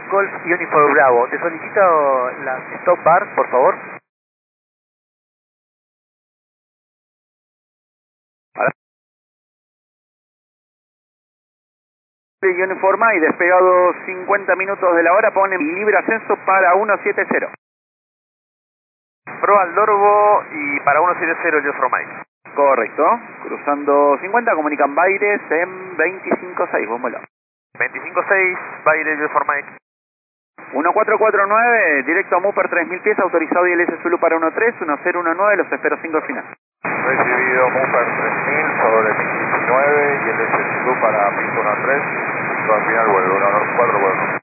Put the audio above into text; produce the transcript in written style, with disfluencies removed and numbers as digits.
Golf Uniform Bravo. Te solicito las stop bar, por favor. Uniforma y despegado 50 minutos de la hora, ponen libre ascenso para 170. Pro al Dorbo y para 170 yo for Mike. Correcto, cruzando 50, comunican Baires en 25.6, vámonos. 25.6, Baile yo for Mike. 1449, directo a Mupper 3000 pies, autorizado ILS Zulu para 13, 1019, los espero 5 al final. Recibido Mupper 3000 sobre 1019 y ILS Zulu para 513, 5 al final vuelvo, 194 vuelvo.